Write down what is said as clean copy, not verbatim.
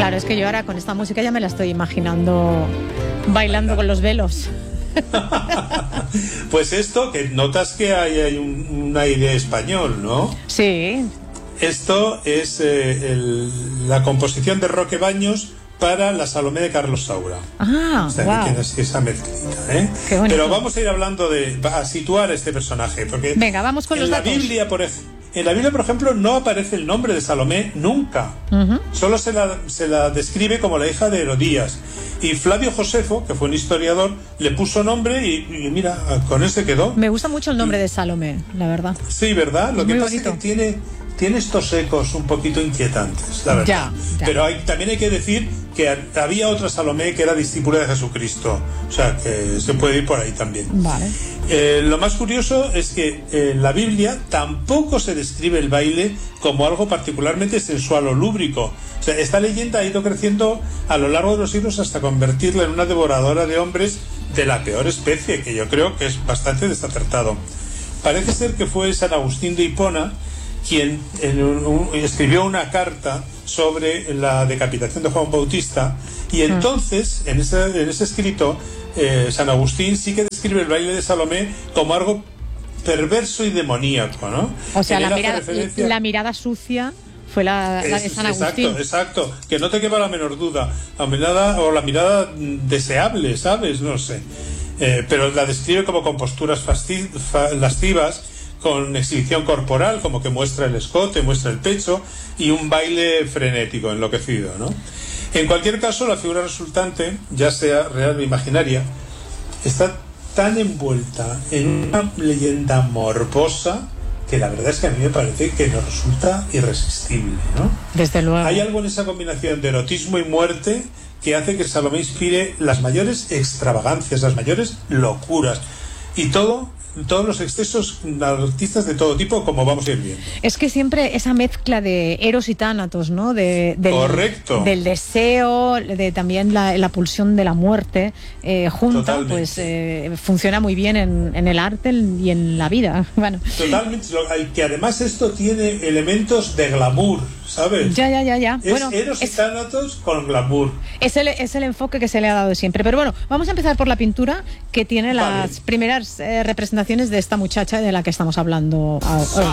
Claro, es que yo ahora con esta música ya me la estoy imaginando bailando con los velos. Pues esto, que notas que hay un aire español, ¿no? Sí. Esto es la composición de Roque Baños para la Salomé de Carlos Saura. Ah, o sea, wow. que tienes esa mezclita, ¿eh? Qué bonito. Pero vamos a ir hablando a situar este personaje, porque venga, vamos con los datos. En la Biblia, por ejemplo, no aparece el nombre de Salomé nunca. Uh-huh. Solo se la describe como la hija de Herodías. Y Flavio Josefo, que fue un historiador, le puso nombre y mira, con ese quedó. Me gusta mucho el nombre de Salomé, la verdad. Sí, ¿verdad? Lo que pasa bonito. es que tiene estos ecos un poquito inquietantes, la verdad. Ya. Pero también hay que decir que había otra Salomé que era discípula de Jesucristo. O sea, que se puede ir por ahí también. Vale. Lo más curioso es que en la Biblia tampoco se describe el baile como algo particularmente sensual o lúbrico. O sea, esta leyenda ha ido creciendo a lo largo de los siglos hasta convertirla en una devoradora de hombres de la peor especie, que yo creo que es bastante desacertado. Parece ser que fue San Agustín de Hipona quien escribió una carta sobre la decapitación de Juan Bautista, y entonces en ese escrito San Agustín sí que describe el baile de Salomé como algo perverso y demoníaco, ¿no? O sea, la mirada sucia fue la de San Agustín. Exacto, que no te quepa la menor duda, la mirada deseable, ¿sabes? No sé, pero la describe como con posturas lascivas, con exhibición corporal, como que muestra el escote, muestra el pecho, y un baile frenético, enloquecido, ¿no? En cualquier caso, la figura resultante, ya sea real o imaginaria, está tan envuelta en una leyenda morbosa que la verdad es que a mí me parece que nos resulta irresistible, ¿no? Desde luego. Hay algo en esa combinación de erotismo y muerte que hace que Salomé inspire las mayores extravagancias, las mayores locuras, y todos los excesos artistas de todo tipo, como vamos a ir viendo. Es que siempre esa mezcla de Eros y Tánatos, ¿no? Correcto. Del deseo, de también la pulsión de la muerte, junta, pues funciona muy bien en el arte y en la vida. Bueno. Totalmente. Que además esto tiene elementos de glamour, ¿sabes? Ya. Es Eros y Tánatos con glamour. Es el enfoque que se le ha dado siempre. Pero bueno, vamos a empezar por la pintura, que tiene las primeras representaciones de esta muchacha de la que estamos hablando hoy.